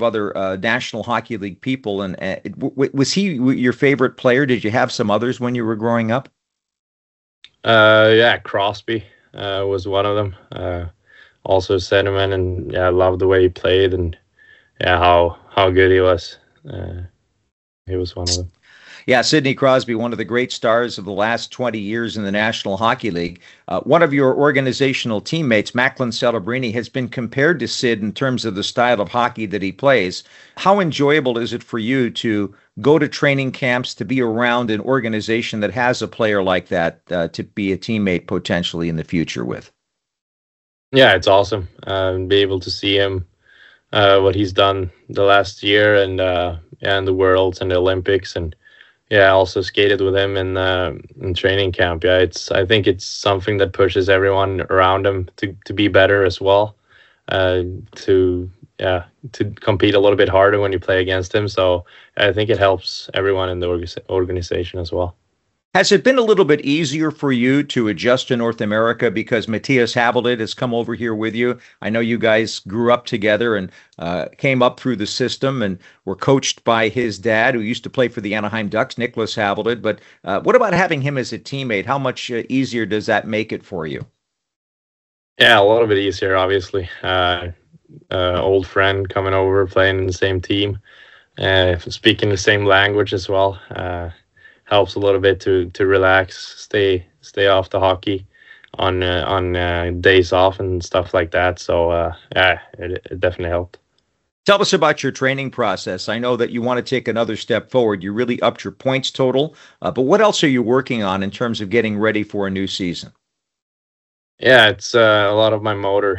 of other National Hockey League people. And was he your favorite player? Did you have some others when you were growing up? Yeah, Crosby was one of them. Also Sentiment, and yeah, I loved the way he played, and yeah, how good he was. He was one of them. Yeah, Sidney Crosby, one of the great stars of the last 20 years in the National Hockey League. One of your organizational teammates, Macklin Celebrini, has been compared to Sid in terms of the style of hockey that he plays. How enjoyable is it for you to go to training camps, to be around an organization that has a player like that, to be a teammate potentially in the future with? Yeah, it's awesome. Be able to see him, what he's done the last year, and the Worlds and the Olympics, and yeah, I also skated with him in training camp. Yeah, I think it's something that pushes everyone around him to be better as well. To compete a little bit harder when you play against him. So I think it helps everyone in the organization as well. Has it been a little bit easier for you to adjust to North America because Matthias Havelid has come over here with you? I know you guys grew up together and came up through the system and were coached by his dad, who used to play for the Anaheim Ducks, Nicholas Havelid. But what about having him as a teammate? How much easier does that make it for you? Yeah, a little bit easier, obviously. Old friend coming over, playing in the same team, speaking the same language as well. Helps a little bit to relax, stay off the hockey on days off and stuff like that. So yeah, it definitely helped. Tell us about your training process. I know that you want to take another step forward. You really upped your points total, but what else are you working on in terms of getting ready for a new season? Yeah, it's a lot of my motor.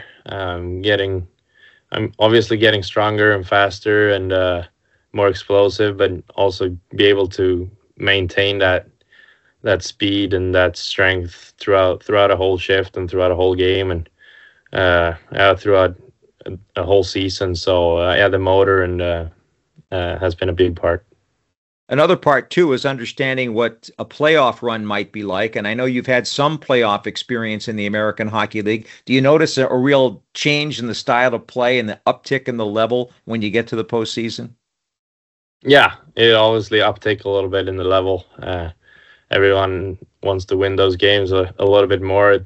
I'm obviously getting stronger and faster and more explosive, but also be able to maintain that speed and that strength throughout a whole shift and throughout a whole game and throughout a whole season. So yeah, the motor and has been a big part. Another part too is understanding what a playoff run might be like. And I know you've had some playoff experience in the American Hockey League. Do you notice a real change in the style of play and the uptick in the level when you get to the postseason? Yeah, it obviously uptake a little bit in the level. Everyone wants to win those games a little bit more.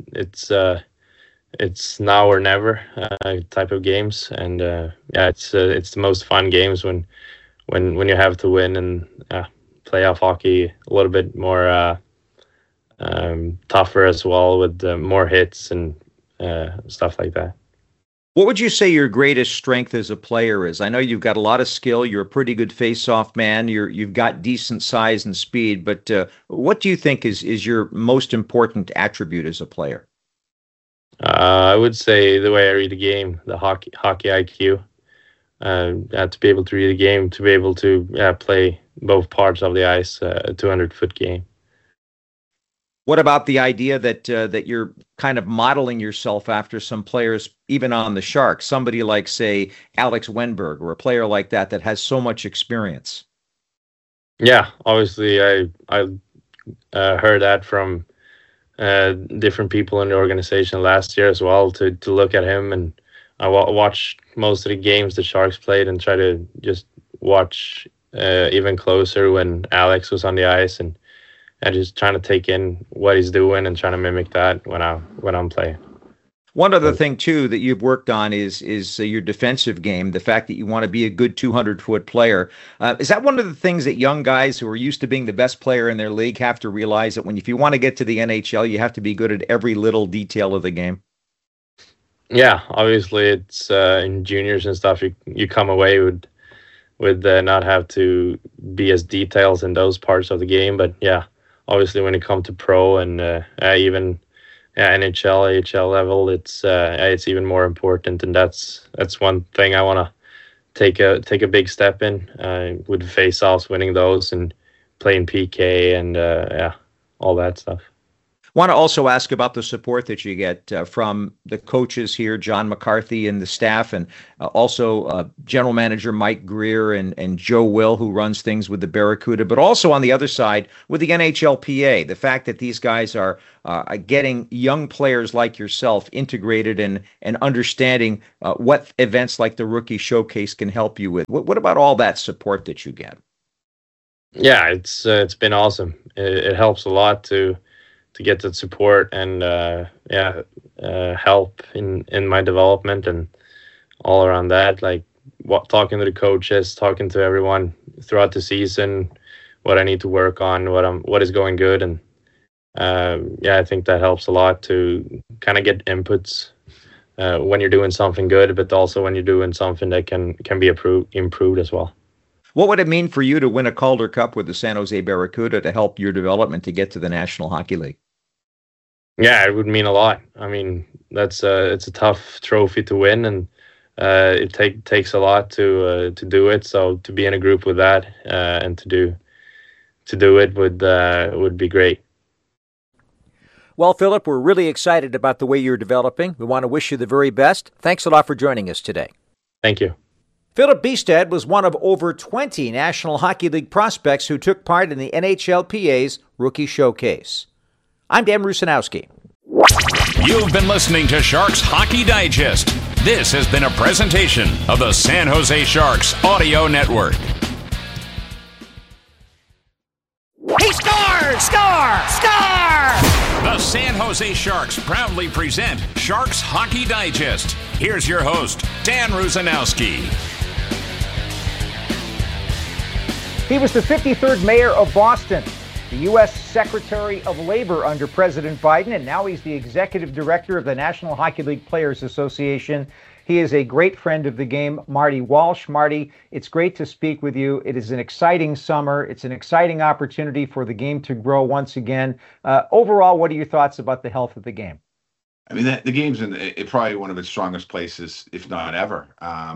It's now or never type of games, and yeah, it's the most fun games when you have to win, and playoff hockey a little bit more tougher as well with more hits and stuff like that. What would you say your greatest strength as a player is? I know you've got a lot of skill. You're a pretty good face-off man. You've got decent size and speed. But what do you think is your most important attribute as a player? I would say the way I read the game, the hockey IQ. To be able to read the game, to be able to play both parts of the ice, a 200-foot game. What about the idea that you're kind of modeling yourself after some players, even on the Sharks, somebody like, say, Alex Wennberg, or a player like that has so much experience? Yeah, obviously, I heard that from different people in the organization last year as well. To look at him, and I watched most of the games the Sharks played and try to just watch even closer when Alex was on the ice and just trying to take in what he's doing and trying to mimic that when I'm playing. One other thing too that you've worked on is your defensive game. The fact that you want to be a good 200-foot player. Is that one of the things that young guys who are used to being the best player in their league have to realize, that if you want to get to the NHL, you have to be good at every little detail of the game? Yeah, obviously it's in juniors and stuff. You come away with not have to be as detailed in those parts of the game, but yeah. Obviously, when it comes to pro and even NHL, AHL level, it's even more important, and that's one thing I want to take a big step in with face-offs, winning those, and playing PK and all that stuff. Want to also ask about the support that you get from the coaches here, John McCarthy and the staff, and also General Manager Mike Greer and Joe Will, who runs things with the Barracuda, but also on the other side with the NHLPA, the fact that these guys are getting young players like yourself integrated and understanding what events like the Rookie Showcase can help you with. What about all that support that you get? Yeah, it's been awesome. It helps a lot to get that support and help in my development and all around that. Like talking to the coaches, talking to everyone throughout the season, what I need to work on, what is going good, and I think that helps a lot to kind of get inputs when you're doing something good, but also when you're doing something that can be improved as well. What would it mean for you to win a Calder Cup with the San Jose Barracuda to help your development to get to the National Hockey League? Yeah, it would mean a lot. I mean, it's a tough trophy to win, and it takes a lot to do it. So to be in a group with that and to do it would be great. Well, Philip, we're really excited about the way you're developing. We want to wish you the very best. Thanks a lot for joining us today. Thank you. Philip Bjugstad was one of over 20 National Hockey League prospects who took part in the NHLPA's Rookie Showcase. I'm Dan Rusanowski. You've been listening to Sharks Hockey Digest. This has been a presentation of the San Jose Sharks Audio Network. He scores! Score! The San Jose Sharks proudly present Sharks Hockey Digest. Here's your host, Dan Rusanowski. He was the 53rd mayor of Boston, the U.S. Secretary of Labor under President Biden, and now he's the executive director of the National Hockey League Players Association. He is a great friend of the game, Marty Walsh. Marty, it's great to speak with you. It is an exciting summer. It's an exciting opportunity for the game to grow once again. Overall, what are your thoughts about the health of the game? I mean, the game's in probably one of its strongest places, if not ever.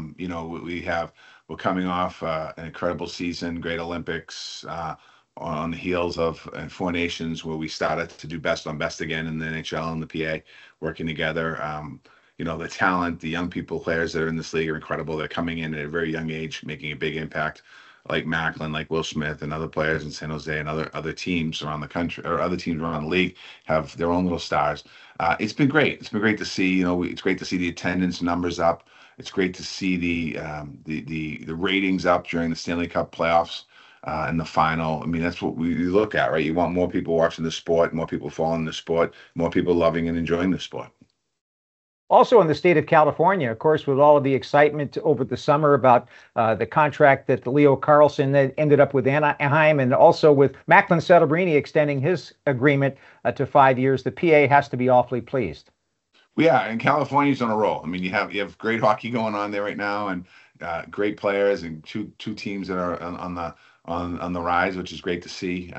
We're coming off an incredible season, great Olympics, on the heels of Four Nations, where we started to do best on best again in the NHL and the PA, working together. The talent, the young people, players that are in this league are incredible. They're coming in at a very young age, making a big impact, like Macklin, like Will Smith, and other players in San Jose, and other teams around the country, or other teams around the league have their own little stars. It's been great. It's been great to see. It's great to see the attendance numbers up. It's great to see the ratings up during the Stanley Cup playoffs and the final. I mean, that's what we look at, right? You want more people watching the sport, more people following the sport, more people loving and enjoying the sport. Also in the state of California, of course, with all of the excitement over the summer about the contract that Leo Carlsson ended up with Anaheim, and also with Macklin Celebrini extending his agreement to 5 years, the PA has to be awfully pleased. Well, yeah, and California's on a roll. I mean, you have great hockey going on there right now, and great players, and two teams that are on the rise, which is great to see.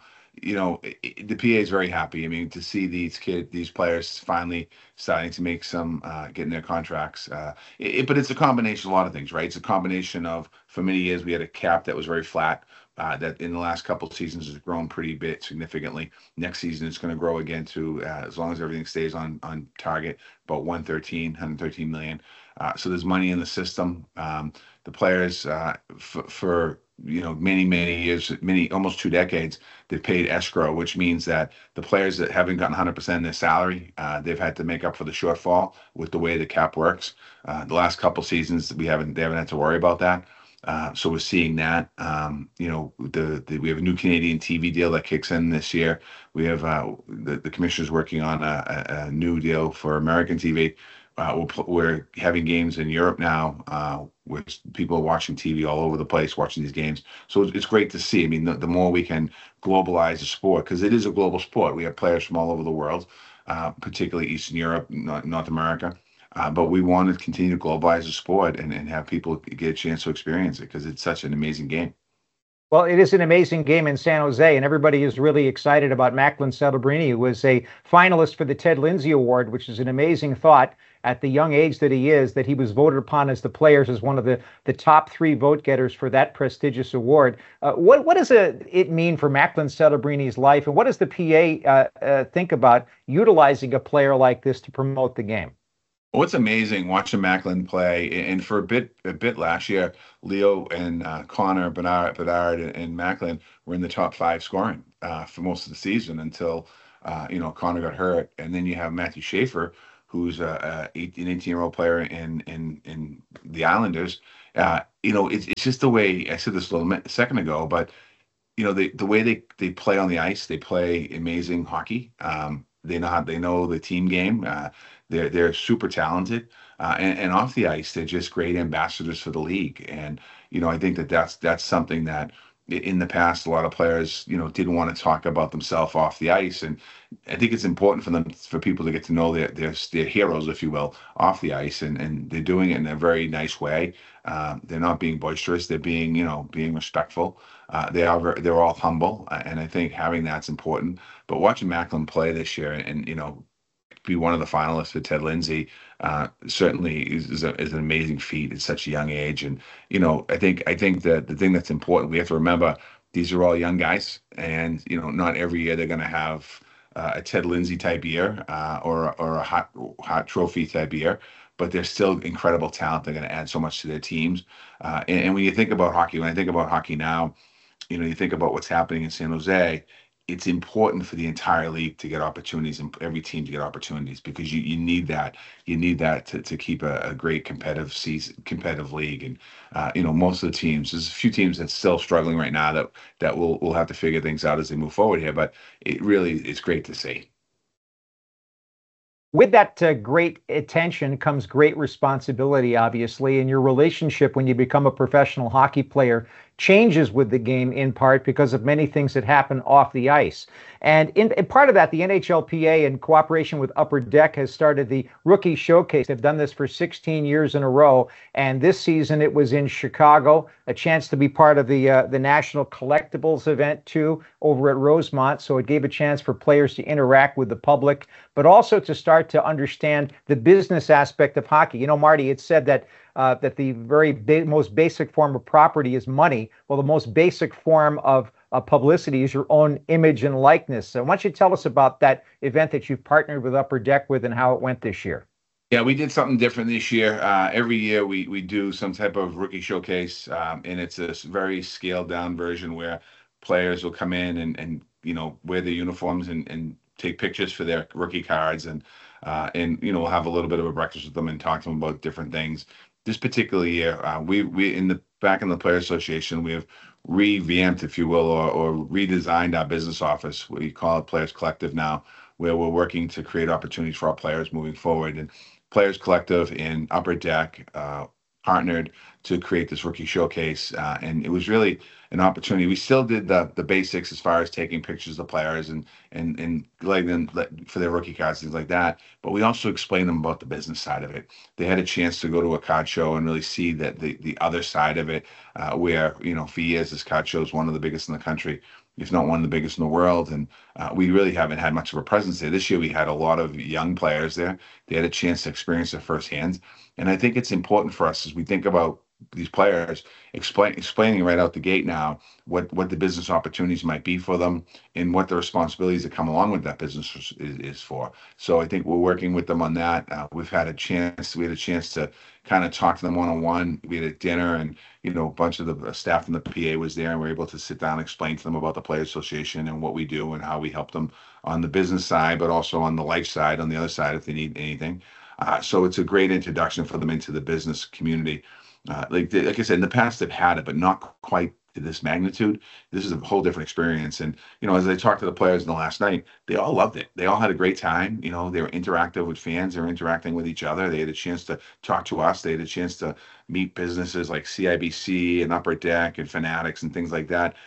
The PA is very happy. I mean, to see these players finally starting to make some, getting their contracts. But it's a combination of a lot of things, right? It's a combination of, for many years, we had a cap that was very flat, that in the last couple of seasons has grown significantly. Next season, it's going to grow again to, as long as everything stays on target, about 113 million. So there's money in the system. The players, for many years, almost 2 decades, they've paid escrow, which means that the players that haven't gotten 100% of their salary, they've had to make up for the shortfall with the way the cap works. The last couple seasons, they haven't had to worry about that. So we're seeing that. We have a new Canadian TV deal that kicks in this year. We have the commissioner's working on a new deal for American TV. We're having games in Europe now, where people are watching TV all over the place, watching these games. So it's great to see. I mean, the more we can globalize the sport, because it is a global sport. We have players from all over the world, particularly Eastern Europe, North America. But we want to continue to globalize the sport and have people get a chance to experience it, because it's such an amazing game. Well, it is an amazing game in San Jose, and everybody is really excited about Macklin Celebrini, who was a finalist for the Ted Lindsay Award, which is an amazing thought at the young age that he is, that he was voted upon as the players as one of the top 3 vote getters for that prestigious award. What does it mean for Macklin Celebrini's life, and what does the PA think about utilizing a player like this to promote the game? Well, it's amazing watching Macklin play, and for a bit last year, Leo and Connor Bedard and Macklin were in the top 5 scoring for most of the season until Connor got hurt, and then you have Matthew Schaefer, who's an 18-year-old player in the Islanders. It's just the way I said this a second ago, but the way they play on the ice, they play amazing hockey. They know the team game. They're super talented, and off the ice, they're just great ambassadors for the league. And I think that's something that in the past a lot of players didn't want to talk about themselves off the ice, and I think it's important for people to get to know their heroes, if you will, off the ice, and they're doing it in a very nice way. They're not being boisterous. They're being respectful. They're all humble, and I think having that's important. But watching Macklin play this year and be one of the finalists for Ted Lindsay certainly is an amazing feat at such a young age. And I think that the thing that's important, we have to remember these are all young guys, and not every year they're going to have a Ted Lindsay type year or a hot trophy type year, but they're still incredible talent. They're going to add so much to their teams. And when you think about hockey, when I think about hockey now, you think about what's happening in San Jose. It's important for the entire league to get opportunities and every team to get opportunities, because you need that. You need that to keep a great competitive league. And most of the teams, there's a few teams that's still struggling right now that will have to figure things out as they move forward here. But it really is great to see. With that great attention comes great responsibility, obviously, and your relationship when you become a professional hockey player changes with the game in part because of many things that happen off the ice. And in part of that, the NHLPA, in cooperation with Upper Deck, has started the Rookie Showcase. They've done this for 16 years in a row, and this season it was in Chicago, a chance to be part of the National Collectibles event, too, over at Rosemont. So it gave a chance for players to interact with the public, but also to start to understand the business aspect of hockey. Marty, it's said that the very most basic form of property is money. Well, the most basic form of publicity is your own image and likeness. So why don't you tell us about that event that you've partnered with Upper Deck with and how it went this year? Yeah, we did something different this year. Every year we do some type of rookie showcase, and it's a very scaled down version where players will come in and wear their uniforms and take pictures for their rookie cards, and we'll have a little bit of a breakfast with them and talk to them about different things. This particular year, we back in the Player Association, we have revamped, if you will, or redesigned our business office. We call it Players Collective now, where we're working to create opportunities for our players moving forward. And Players Collective and Upper Deck partnered to create this rookie showcase, and it was really an opportunity. We still did the basics as far as taking pictures of players and letting them for their rookie cards, things like that. But we also explained them about the business side of it. They had a chance to go to a card show and really see that the other side of it, where for years this card show is one of the biggest in the country, if not one of the biggest in the world. And we really haven't had much of a presence there. This year we had a lot of young players there. They had a chance to experience it firsthand. And I think it's important for us as we think about these players, explaining right out the gate now what the business opportunities might be for them and what the responsibilities that come along with that business is for. So I think we're working with them on that. We had a chance to kind of talk to them one-on-one. We had a dinner, and a bunch of the staff from the PA was there, and we were able to sit down and explain to them about the Players Association and what we do and how we help them on the business side, but also on the life side, on the other side, if they need anything. So it's a great introduction for them into the business community. Like I said, in the past they've had it, but not quite to this magnitude. This is a whole different experience. And, as I talked to the players in the last night, they all loved it. They all had a great time. They were interactive with fans. They were interacting with each other. They had a chance to talk to us. They had a chance to meet businesses like CIBC and Upper Deck and Fanatics and things like that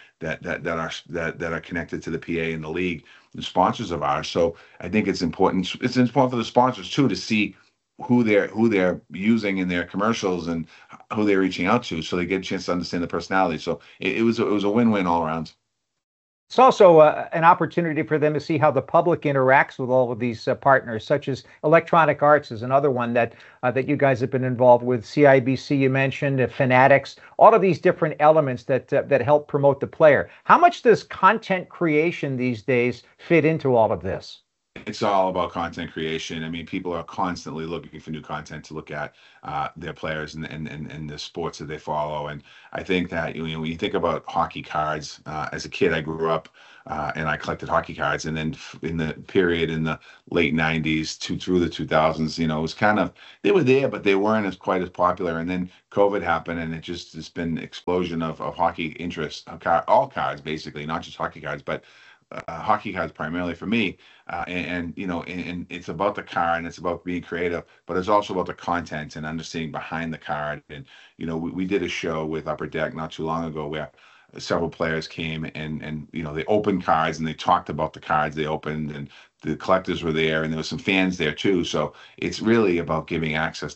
are connected to the PA and the league, the sponsors of ours. So I think it's important. It's important for the sponsors too to see who they're using in their commercials and who they're reaching out to, so they get a chance to understand the personality. So it was a win-win all around. It's also an opportunity for them to see how the public interacts with all of these partners, such as Electronic Arts is another one that you guys have been involved with. CIBC, you mentioned, Fanatics, all of these different elements that help promote the player. How much does content creation these days fit into all of this? It's all about content creation. I mean, people are constantly looking for new content to look at their players and the sports that they follow. And I think that, when you think about hockey cards, as a kid, I grew up and I collected hockey cards. And then in the period in the late 90s through the 2000s, it was kind of, they were there, but they weren't quite as popular. And then COVID happened, and it's been an explosion of hockey interest, all cards, basically, not just hockey cards, but hockey cards primarily for me, and it's about the card and it's about being creative, but it's also about the content and understanding behind the card. And we did a show with Upper Deck not too long ago where several players came and they opened cards and they talked about the cards they opened, and the collectors were there, and there was some fans there too. So it's really about giving access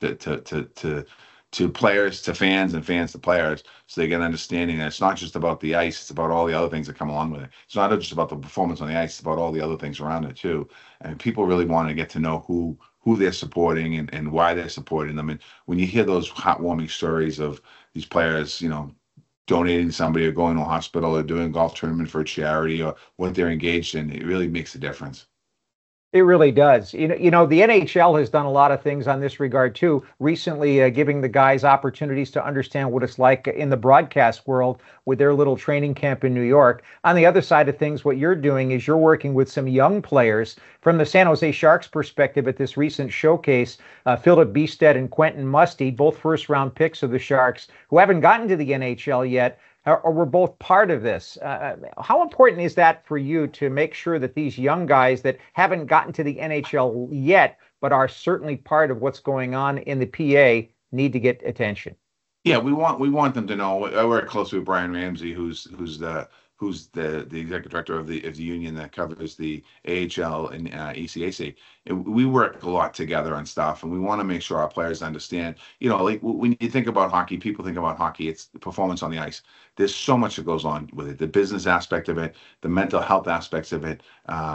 to players, to fans, and fans to players, so they get an understanding that it's not just about the ice, it's about all the other things that come along with it. It's not just about the performance on the ice, it's about all the other things around it too. And people really want to get to know who they're supporting and why they're supporting them. And when you hear those heartwarming stories of these players, donating to somebody or going to a hospital or doing a golf tournament for a charity or what they're engaged in, it really makes a difference. It really does. The NHL has done a lot of things on this regard too. Recently, giving the guys opportunities to understand what it's like in the broadcast world with their little training camp in New York. On the other side of things, what you're doing is you're working with some young players from the San Jose Sharks perspective at this recent showcase. Philip Bystedt and Quentin Musty, both first-round picks of the Sharks, who haven't gotten to the NHL yet, or we're both part of this. How important is that for you to make sure that these young guys that haven't gotten to the NHL yet, but are certainly part of what's going on in the PA, need to get attention? Yeah, we want them to know. I work closely with Brian Ramsey, who's the executive director of the union that covers the AHL and ECAC. And we work a lot together on stuff, and we want to make sure our players understand. Like when you think about hockey, people think about hockey, it's the performance on the ice. There's so much that goes on with it: the business aspect of it, the mental health aspects of it,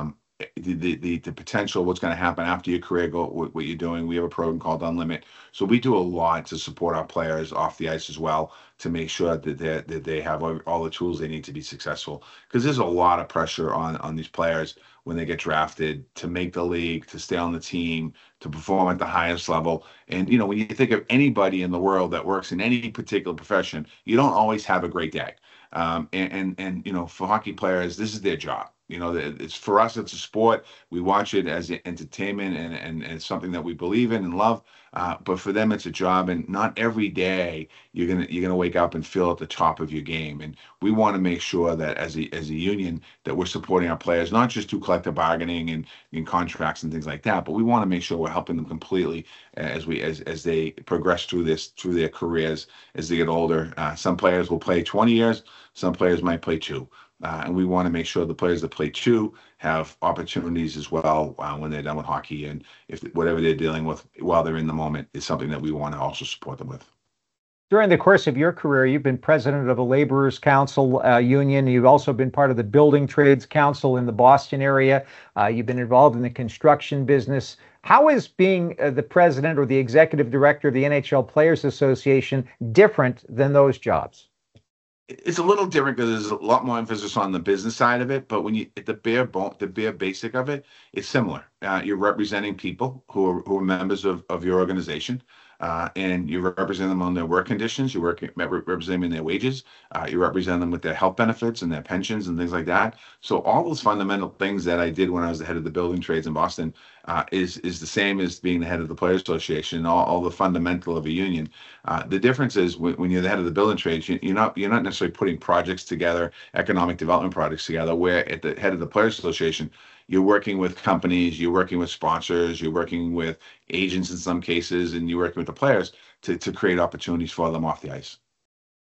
the potential, what's going to happen after your career, what you're doing. We have a program called Unlimit, so we do a lot to support our players off the ice as well, to make sure that they have all the tools they need to be successful. Because there's a lot of pressure on these players when they get drafted to make the league, to stay on the team, to perform at the highest level. And when you think of anybody in the world that works in any particular profession, you don't always have a great day. And for hockey players, this is their job. It's for us, it's a sport. We watch it as entertainment and it's something that we believe in and love. But for them, it's a job, and not every day you're gonna wake up and feel at the top of your game. And we want to make sure that as a union, that we're supporting our players, not just through collective bargaining and contracts and things like that, but we want to make sure we're helping them completely as they progress through their careers as they get older. Some players will play 20 years, some players might play 2. And we want to make sure the players that play 2 have opportunities as well when they're done with hockey. And if whatever they're dealing with while they're in the moment is something that we want to also support them with. During the course of your career, you've been president of the Laborers Council Union. You've also been part of the Building Trades Council in the Boston area. You've been involved in the construction business. How is being the president or the executive director of the NHL Players Association different than those jobs? It's a little different because there's a lot more emphasis on the business side of it, but when you the bare basic of it, it's similar. You're representing people who are members of your organization, and you represent them on their work conditions. You represent them in their wages. You represent them with their health benefits and their pensions and things like that. So all those fundamental things that I did when I was the head of the building trades in Boston is the same as being the head of the Players Association. All the fundamental of a union. The difference is when you're the head of the building trades, you're not necessarily putting projects together, economic development projects together. Where at the head of the Players Association, you're working with companies, you're working with sponsors, you're working with agents in some cases, and you're working with the players to create opportunities for them off the ice.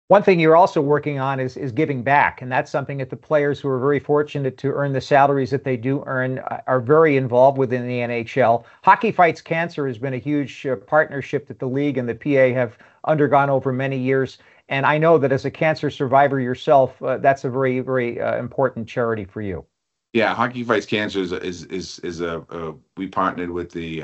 One thing you're also working on is giving back, and that's something that the players who are very fortunate to earn the salaries that they do earn are very involved with in the NHL. Hockey Fights Cancer has been a huge partnership that the league and the PA have undergone over many years, and I know that as a cancer survivor yourself, that's a very, very important charity for you. Yeah, Hockey Fights Cancer is we partnered with the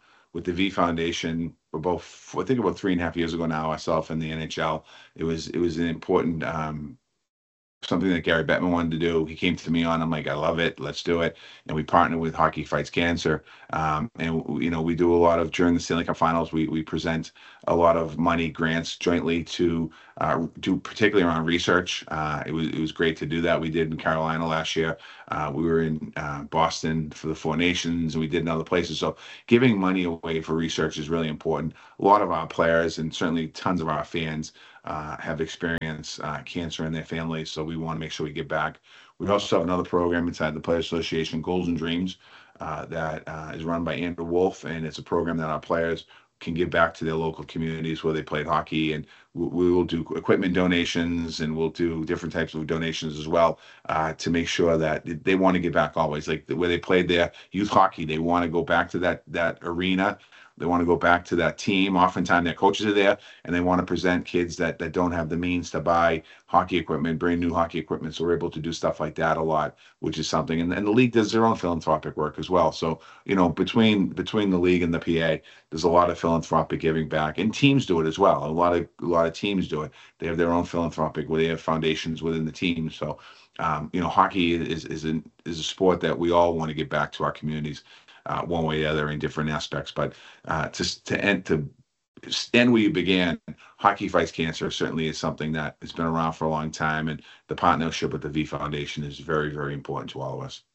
V Foundation about, I think about 3.5 years ago now, myself and the NHL. It was an important something that Gary Bettman wanted to do. He came to me on, I'm like, I love it, let's do it. And we partnered with Hockey Fights Cancer. And, we do a lot of, during the Stanley Cup Finals, we present a lot of money grants jointly to do particularly around research. It was great to do that. We did in Carolina last year. We were in Boston for the Four Nations, and we did in other places. So giving money away for research is really important. A lot of our players and certainly tons of our fans have experienced cancer in their families, so we want to make sure we give back. We also have another program inside the Players Association, Goals and Dreams, that is run by Andrew Wolf, and it's a program that our players can give back to their local communities where they played hockey, and we will do equipment donations, and we'll do different types of donations as well, to make sure that they want to give back always. Like where they played their youth hockey, they want to go back to that arena. They want to go back to that team. Oftentimes their coaches are there, and they want to present kids that don't have the means to buy hockey equipment, brand new hockey equipment. So we're able to do stuff like that a lot, which is something. And the league does their own philanthropic work as well. So, between the league and the PA, there's a lot of philanthropic giving back, and teams do it as well. A lot of teams do it. They have their own philanthropic where they have foundations within the team. So, hockey is a sport that we all want to give back to our communities. One way or the other in different aspects, but to end where you began, Hockey Fights Cancer certainly is something that has been around for a long time, and the partnership with the V Foundation is very, very important to all of us.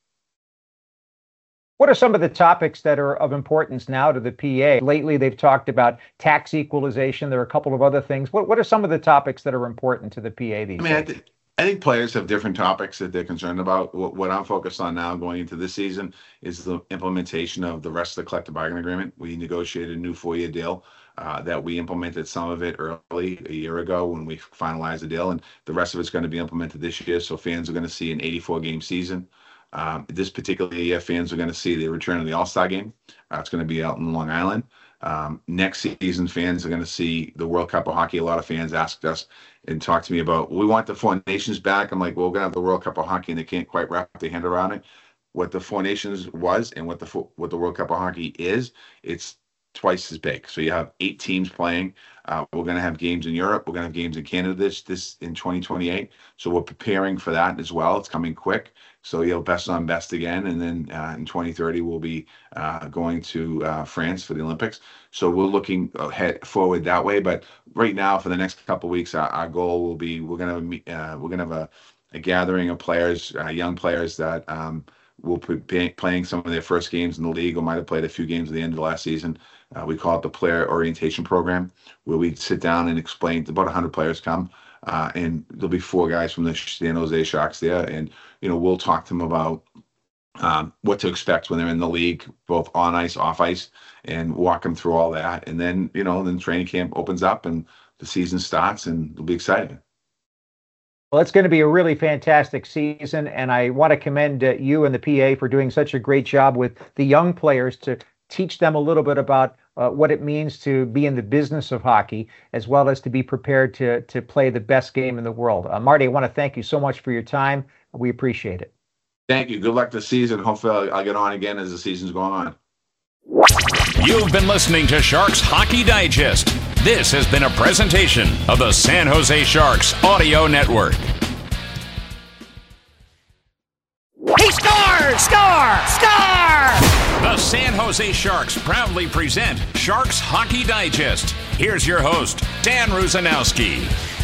What are some of the topics that are of importance now to the PA? Lately, they've talked about tax equalization. There are a couple of other things. What are some of the topics that are important to the PA these days? I think players have different topics that they're concerned about. What I'm focused on now going into this season is the implementation of the rest of the collective bargaining agreement. We negotiated a new 4-year deal that we implemented some of it early a year ago when we finalized the deal, and the rest of it's going to be implemented this year. So fans are going to see an 84-game season. This particular year, fans are going to see the return of the All-Star game. It's going to be out in Long Island. Next season, fans are going to see the World Cup of Hockey. A lot of fans asked us and talked to me about, we want the Four Nations back. I'm like, well, we're going to have the World Cup of Hockey, and they can't quite wrap their hand around it. What the Four Nations was and what the World Cup of Hockey is, it's twice as big. So you have 8 teams playing. We're going to have games in Europe. We're going to have games in Canada this in 2028. So we're preparing for that as well. It's coming quick. So best on best again. And then in 2030, we'll be going to France for the Olympics. So we're looking ahead forward that way. But right now, for the next couple of weeks, our goal will be we're going to have a gathering of players, young players that will be playing some of their first games in the league, or might have played a few games at the end of the last season. We call it the Player Orientation Program, where we sit down and explain. About 100 players come, and there'll be 4 guys from the San Jose Sharks there, and we'll talk to them about what to expect when they're in the league, both on ice, off ice, and walk them through all that. And then then training camp opens up and the season starts, and it'll be exciting. Well, it's going to be a really fantastic season, and I want to commend you and the PA for doing such a great job with the young players to teach them a little bit about what it means to be in the business of hockey, as well as to be prepared to play the best game in the world. Marty, I want to thank you so much for your time. We appreciate it. Thank you. Good luck this season. Hopefully I'll get on again as the season's going on. You've been listening to Sharks Hockey Digest. This has been a presentation of the San Jose Sharks Audio Network. He scores! Score! The San Jose Sharks proudly present Sharks Hockey Digest. Here's your host, Dan Rusanowski.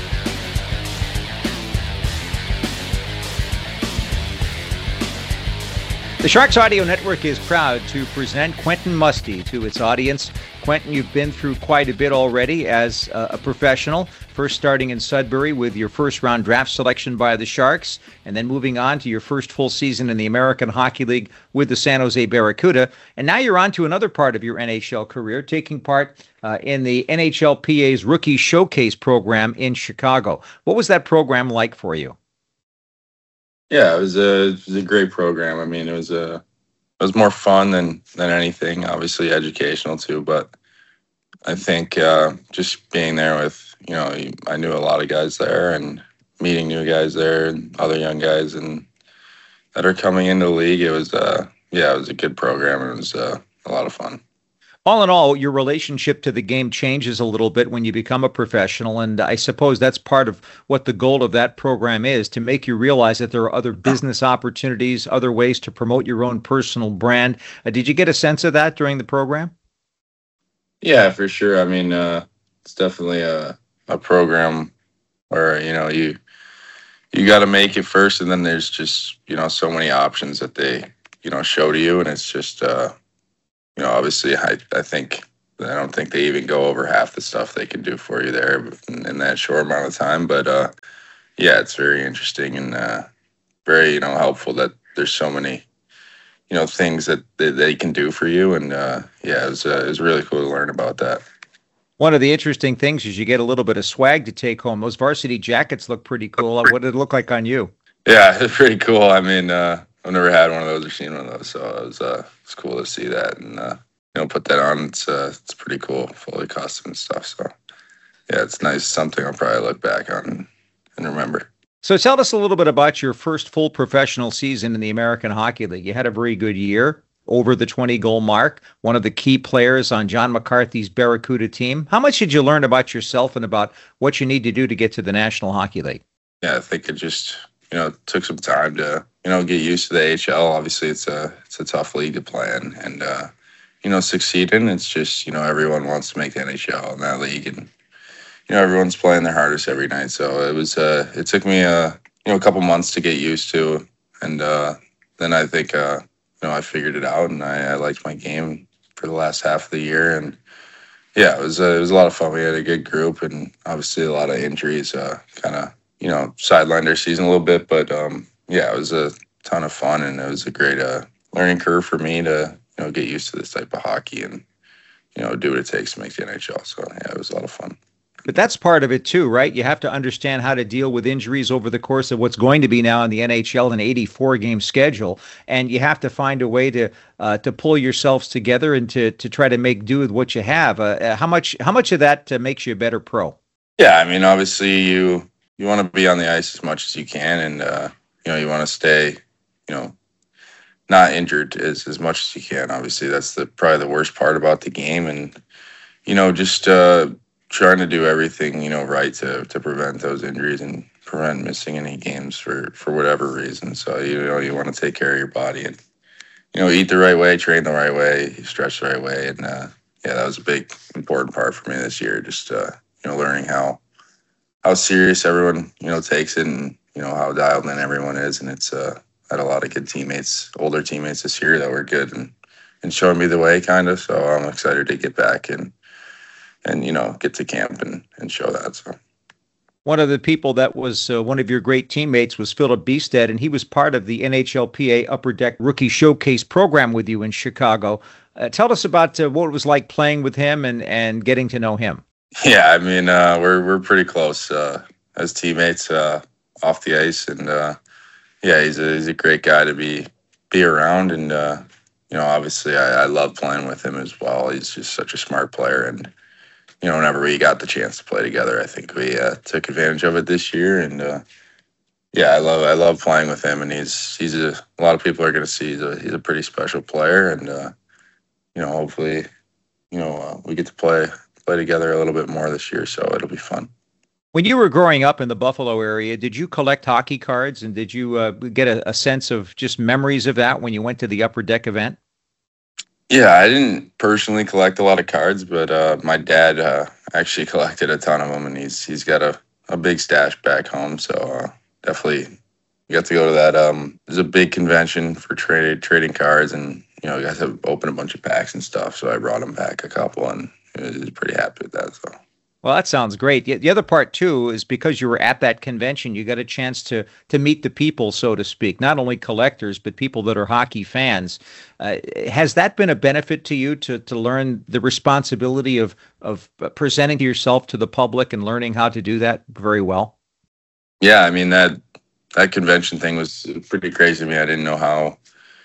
The Sharks Audio Network is proud to present Quentin Musty to its audience. Quentin, you've been through quite a bit already as a professional. first starting in Sudbury with your first-round draft selection by the Sharks, and then moving on to your first full season in the American Hockey League with the San Jose Barracuda. And now you're on to another part of your NHL career, taking part in the NHLPA's Rookie Showcase program in Chicago. What was that program like for you? Yeah, it was a great program. I mean, it was more fun than anything. Obviously, educational too, but I think just being there with, I knew a lot of guys there, and meeting new guys there and other young guys and that are coming into the league. It was it was a good program, and it was a lot of fun. All in all, your relationship to the game changes a little bit when you become a professional, and I suppose that's part of what the goal of that program is, to make you realize that there are other business opportunities, other ways to promote your own personal brand. Did you get a sense of that during the program? Yeah, for sure. I mean, it's definitely a program where, you got to make it first, and then there's just, so many options that they, show to you, and it's just, obviously I don't think they even go over half the stuff they can do for you there in that short amount of time. But, it's very interesting and very, helpful that there's so many, things that they can do for you. And, it was really cool to learn about that. One of the interesting things is you get a little bit of swag to take home. Those varsity jackets look pretty cool. What did it look like on you? Yeah, it's pretty cool. I mean, I've never had one of those or seen one of those, so it's cool to see that and put that on. It's pretty cool, fully custom and stuff. So yeah, it's nice. Something I'll probably look back on and remember. So tell us a little bit about your first full professional season in the American Hockey League. You had a very good year, over the 20-goal mark, one of the key players on John McCarthy's Barracuda team. How much did you learn about yourself and about what you need to do to get to the National Hockey League? Yeah, I think it just, took some time to, get used to the AHL. Obviously, it's a tough league to play in and, succeed in. It's just, everyone wants to make the NHL in that league, and, everyone's playing their hardest every night. So it took me, a couple months to get used to. And then I think, I figured it out, and I liked my game for the last half of the year. And yeah, it was a lot of fun. We had a good group, and obviously a lot of injuries kind of, sidelined our season a little bit. But it was a ton of fun, and it was a great learning curve for me to, get used to this type of hockey and, do what it takes to make the NHL. So yeah, it was a lot of fun. But that's part of it too, right? You have to understand how to deal with injuries over the course of what's going to be now in the NHL an 84-game schedule, and you have to find a way to pull yourselves together and to try to make do with what you have. How much of that makes you a better pro? Yeah, I mean, obviously you want to be on the ice as much as you can, and you want to stay, not injured as much as you can. Obviously, that's probably the worst part about the game, and just trying to do everything, right to prevent those injuries and prevent missing any games for whatever reason. So, you want to take care of your body and, eat the right way, train the right way, stretch the right way. And, that was a big, important part for me this year, just, learning how serious everyone, takes it and, how dialed in everyone is. And it's, I had a lot of good teammates, older teammates this year that were good and showing me the way kind of. So I'm excited to get back and get to camp and show that. So one of the people that was one of your great teammates was Philip Biestedt, and he was part of the NHLPA Upper Deck Rookie Showcase program with you in Chicago. Tell us about what it was like playing with him and getting to know him. Yeah, I mean, we're pretty close as teammates off the ice, and he's a great guy to be around, and obviously I love playing with him as well. He's just such a smart player, and whenever we got the chance to play together, I think we took advantage of it this year. And I love playing with him. And he's a lot of people are going to see he's a pretty special player. And hopefully, we get to play together a little bit more this year. So it'll be fun. When you were growing up in the Buffalo area, did you collect hockey cards, and did you get a sense of just memories of that when you went to the Upper Deck event? Yeah, I didn't personally collect a lot of cards, but my dad actually collected a ton of them, and he's got a big stash back home. So definitely got to go to that. There's a big convention for trading cards, and you got to open a bunch of packs and stuff. So I brought him back a couple, and he was pretty happy with that. So. Well, that sounds great. The other part too is because you were at that convention, you got a chance to meet the people, so to speak, not only collectors but people that are hockey fans. Has that been a benefit to you to learn the responsibility of presenting yourself to the public and learning how to do that very well? Yeah, I mean that convention thing was pretty crazy to me. I didn't know how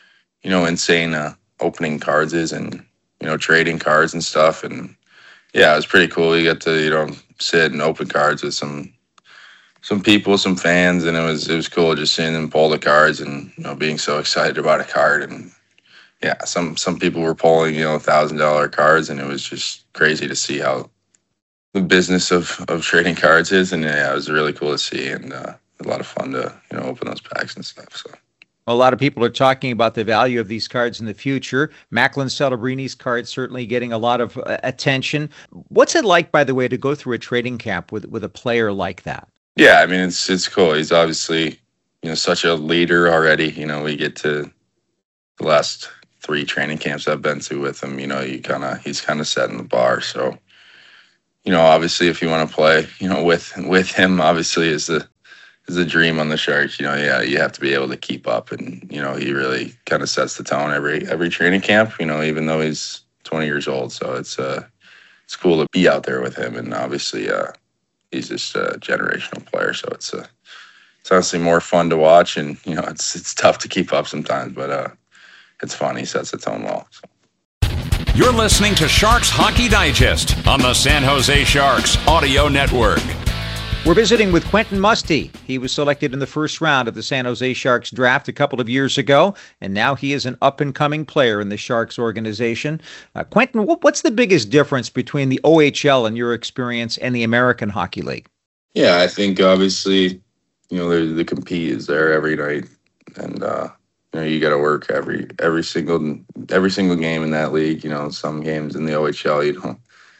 insane opening cards is, and trading cards and stuff. And yeah, it was pretty cool. You get to sit and open cards with some people, some fans, and it was cool just seeing them pull the cards and being so excited about a card. And yeah, some people were pulling $1,000 cards, and it was just crazy to see how the business of trading cards is. And yeah, it was really cool to see, and a lot of fun to open those packs and stuff. So. A lot of people are talking about the value of these cards in the future. Macklin Celebrini's card certainly getting a lot of attention. What's it like, by the way, to go through a trading camp with a player like that? Yeah, I mean, it's cool. He's obviously, such a leader already. We get to the last 3 training camps I've been to with him. He's kind of setting the bar. So, obviously, if you want to play, with him, obviously is the dream on the Sharks. You have to be able to keep up, and he really kind of sets the tone every training camp. Even though he's 20 years old, so it's cool to be out there with him. And obviously, he's just a generational player, so it's honestly more fun to watch. And it's tough to keep up sometimes, but it's fun. He sets the tone well. So. You're listening to Sharks Hockey Digest on the San Jose Sharks Audio Network. We're visiting with Quentin Musty. He was selected in the first round of the San Jose Sharks draft a couple of years ago, and now he is an up-and-coming player in the Sharks organization. Quentin, what's the biggest difference between the OHL and your experience and the American Hockey League? Yeah, I think obviously, the compete is there every night, and you got to work every single game in that league. Some games in the OHL,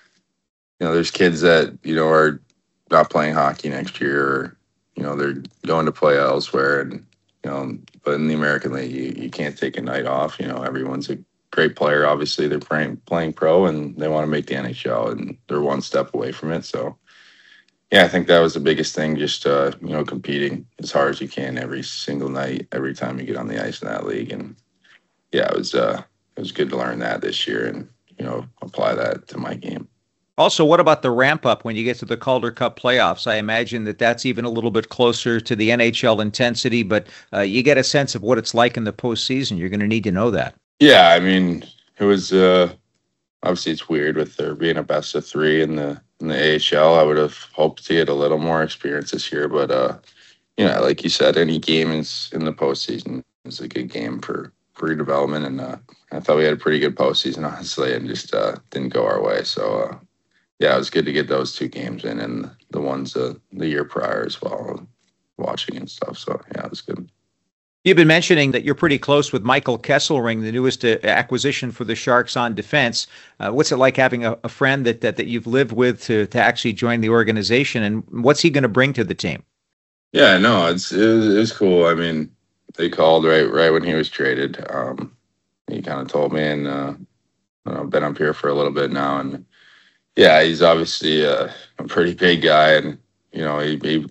there's kids that are not playing hockey next year, or they're going to play elsewhere, and but in the American League you can't take a night off. Everyone's a great player. Obviously they're playing pro, and they want to make the NHL, and they're one step away from it. So yeah, I think that was the biggest thing, just competing as hard as you can every single night, every time you get on the ice in that league. And yeah, it was good to learn that this year, and apply that to my game. Also, what about the ramp up when you get to the Calder Cup playoffs? I imagine that's even a little bit closer to the NHL intensity, but you get a sense of what it's like in the postseason. You're going to need to know that. Yeah, I mean, it was obviously it's weird with there being a best of 3 in the AHL. I would have hoped to get a little more experience this year, but like you said, any game in the postseason is a good game for redevelopment, and I thought we had a pretty good postseason, honestly, and just didn't go our way. So. Yeah, it was good to get those 2 games in, and the ones the year prior as well, watching and stuff. So, yeah, it was good. You've been mentioning that you're pretty close with Michael Kesselring, the newest acquisition for the Sharks on defense. What's it like having a friend that you've lived with to actually join the organization, and what's he going to bring to the team? Yeah, no, it was cool. I mean, they called right when he was traded. He kind of told me, and I've been up here for a little bit now, and yeah, he's obviously a pretty big guy, and he's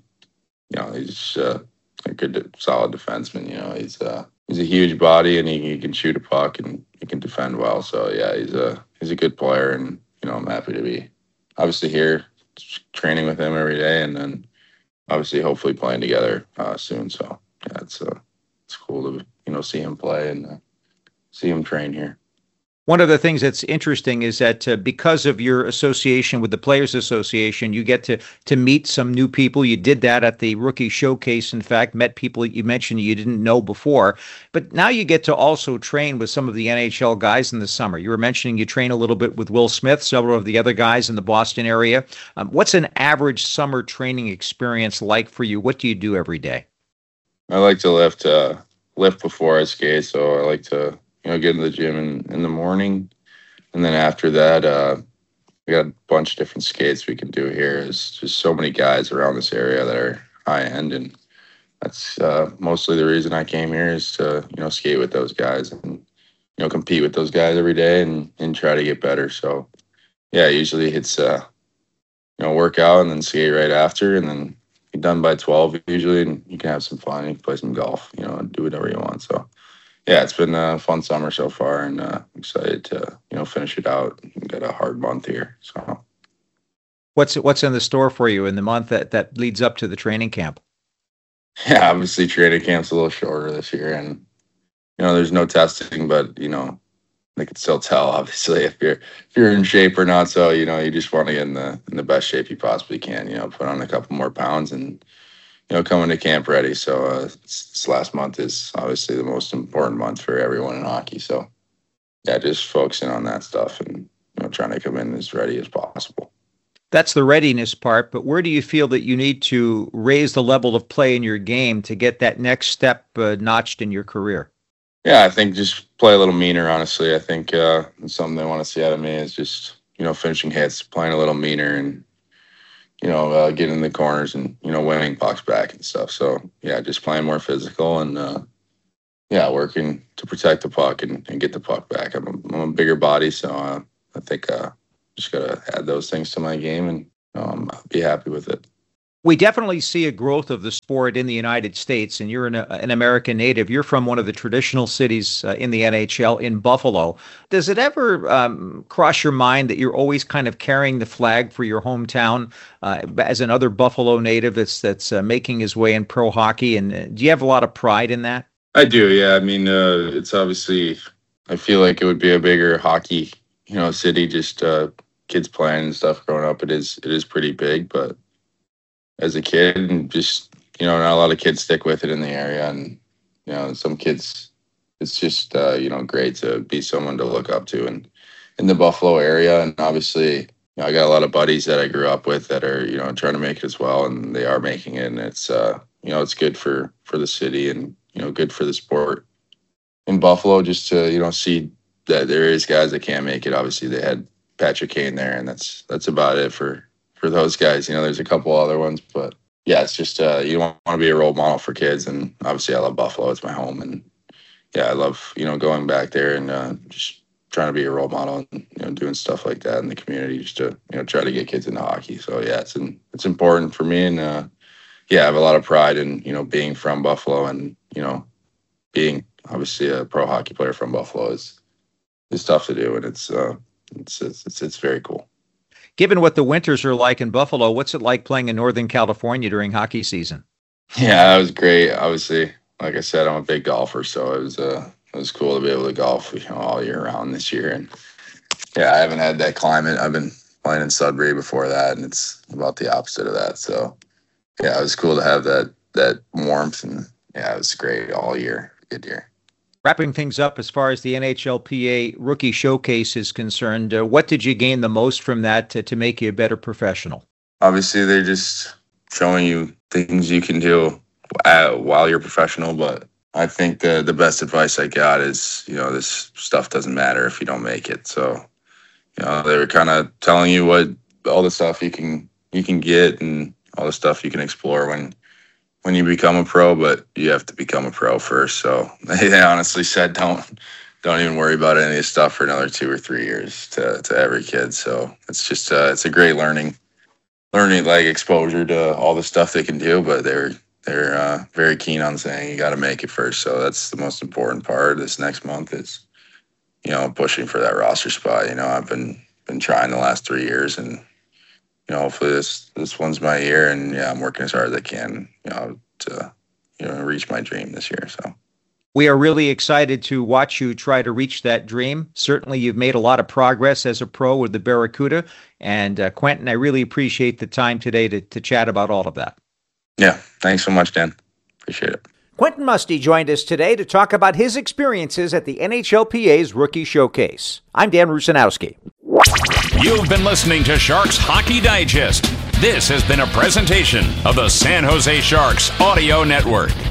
a good, solid defenseman. He's a huge body, and he can shoot a puck, and he can defend well. So yeah, he's a good player, and I'm happy to be obviously here, training with him every day, and then obviously hopefully playing together soon. So yeah, it's cool to see him play and see him train here. One of the things that's interesting is that because of your association with the Players Association, you get to meet some new people. You did that at the Rookie Showcase, in fact, met people you mentioned you didn't know before. But now you get to also train with some of the NHL guys in the summer. You were mentioning you train a little bit with Will Smith, several of the other guys in the Boston area. What's an average summer training experience like for you? What do you do every day? I like to lift before I skate, so I like to get in the gym in the morning, and then after that, we got a bunch of different skates we can do here. There's just so many guys around this area that are high end, and that's mostly the reason I came here, is to skate with those guys and compete with those guys every day and try to get better. So yeah, usually it's work out and then skate right after, and then be done by 12 usually, and you can have some fun. You can play some golf, and do whatever you want. So, yeah, it's been a fun summer so far, and I'm excited to, finish it out. We've got a hard month here. So, what's in the store for you in the month that leads up to the training camp? Yeah, obviously training camp's a little shorter this year, and there's no testing, but they can still tell obviously if you're in shape or not. So you just want to get in the best shape you possibly can. Put on a couple more pounds and come into camp ready. So this last month is obviously the most important month for everyone in hockey. So yeah, just focusing on that stuff and trying to come in as ready as possible. That's the readiness part, but where do you feel that you need to raise the level of play in your game to get that next step notched in your career? Yeah, I think just play a little meaner, honestly. I think something they want to see out of me is just, finishing hits, playing a little meaner and, getting in the corners and, winning pucks back and stuff. So, yeah, just playing more physical and, working to protect the puck and get the puck back. I'm a bigger body, so I think just got to add those things to my game and I'll be happy with it. We definitely see a growth of the sport in the United States, and you're an American native. You're from one of the traditional cities in the NHL, in Buffalo. Does it ever cross your mind that you're always kind of carrying the flag for your hometown as another Buffalo native that's making his way in pro hockey? And do you have a lot of pride in that? I do, yeah. I mean, it's obviously, I feel like it would be a bigger hockey, city, just kids playing and stuff growing up. It is pretty big, but as a kid, and just, not a lot of kids stick with it in the area. And, some kids, it's just, great to be someone to look up to and in the Buffalo area. And obviously, I got a lot of buddies that I grew up with that are, trying to make it as well. And they are making it. And it's, it's good for the city and, good for the sport in Buffalo just to, see that there is guys that can't make it. Obviously, they had Patrick Kane there, and that's about it for those guys. There's a couple other ones, but yeah, it's just you want to be a role model for kids. And obviously I love Buffalo. It's my home, and yeah, I love going back there and just trying to be a role model and doing stuff like that in the community just to try to get kids into hockey. So yeah, it's important for me, and yeah, I have a lot of pride in being from Buffalo, and being obviously a pro hockey player from Buffalo is tough to do, and it's very cool. Given what the winters are like in Buffalo, what's it like playing in Northern California during hockey season? Yeah, that was great. Obviously, like I said, I'm a big golfer, so it was cool to be able to golf all year round this year. And yeah, I haven't had that climate. I've been playing in Sudbury before that, and it's about the opposite of that. So yeah, it was cool to have that warmth, and yeah, it was great all year. Good year. Wrapping things up as far as the NHLPA Rookie Showcase is concerned, what did you gain the most from that to make you a better professional? Obviously, they're just showing you things you can do while you're professional, but I think the best advice I got is, this stuff doesn't matter if you don't make it. So, they were kind of telling you what all the stuff you can get and all the stuff you can explore when you become a pro, but you have to become a pro first. So they honestly said, don't even worry about any of this stuff for another 2 or 3 years to every kid. So it's just, it's a great learning like exposure to all the stuff they can do, but they're very keen on saying you got to make it first. So that's the most important part. This next month is, pushing for that roster spot. I've been trying the last 3 years, and hopefully this one's my year, and yeah, I'm working as hard as I can, to reach my dream this year. So we are really excited to watch you try to reach that dream. Certainly, you've made a lot of progress as a pro with the Barracuda, and Quentin, I really appreciate the time today to chat about all of that. Yeah, thanks so much, Dan. Appreciate it. Quentin Musty joined us today to talk about his experiences at the NHLPA's Rookie Showcase. I'm Dan Rusanowski. You've been listening to Sharks Hockey Digest. This has been a presentation of the San Jose Sharks Audio Network.